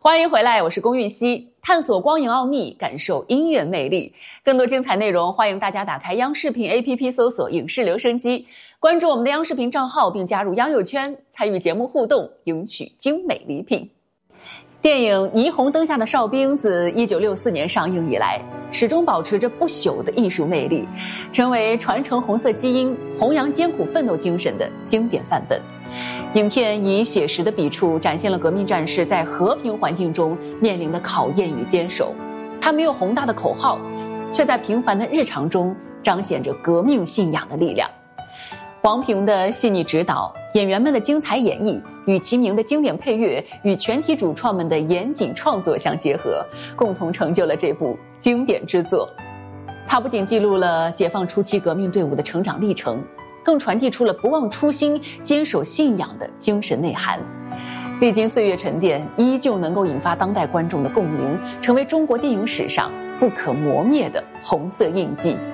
欢迎回来，我是龚韵希，探索光影奥秘，感受音乐魅力。更多精彩内容，欢迎大家打开央视频 APP 搜索影视留声机，关注我们的央视频账号，并加入央友圈，参与节目互动，赢取精美礼品。电影《霓虹灯下的哨兵》自1964年上映以来，始终保持着不朽的艺术魅力，成为传承红色基因、弘扬艰苦奋斗精神的经典范本。影片以写实的笔触展现了革命战士在和平环境中面临的考验与坚守。它没有宏大的口号，却在平凡的日常中彰显着革命信仰的力量。黄平的细腻指导，演员们的精彩演绎，与齐鸣的经典配乐与全体主创们的严谨创作相结合，共同成就了这部经典之作。它不仅记录了解放初期革命队伍的成长历程，更传递出了不忘初心、坚守信仰的精神内涵。历经岁月沉淀，依旧能够引发当代观众的共鸣，成为中国电影史上不可磨灭的红色印记。